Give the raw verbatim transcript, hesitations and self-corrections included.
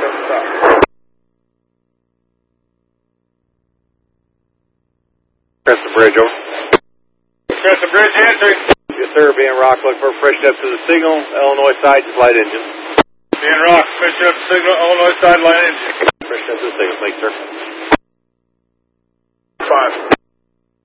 Crescent Bridge, over. Crescent Bridge, answering. Yes, sir. Being Rock, look for a fresh up to the signal. Illinois side, just light engine. Being Rock, fresh up signal, Illinois side, light engine. Fresh up to the signal, thanks, sir. Five.